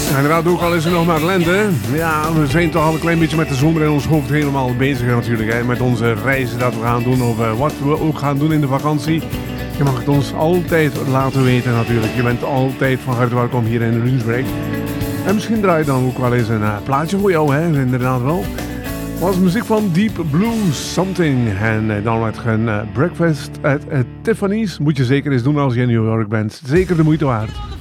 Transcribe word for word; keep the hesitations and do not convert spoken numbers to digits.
Inderdaad, ook al is er nog maar lente. Ja, we zijn toch al een klein beetje met de zomer in ons hoofd helemaal bezig natuurlijk. Hè, met onze reizen dat we gaan doen of uh, wat we ook gaan doen in de vakantie. Je mag het ons altijd laten weten natuurlijk. Je bent altijd van harte welkom hier in de Lunchbreak. En misschien draai je dan ook wel eens een uh, plaatje voor jou, hè? Inderdaad wel. Was muziek van Deep Blue Something. En uh, dan werd een uh, breakfast at uh, Tiffany's. Moet je zeker eens doen als je in New York bent. Zeker de moeite waard.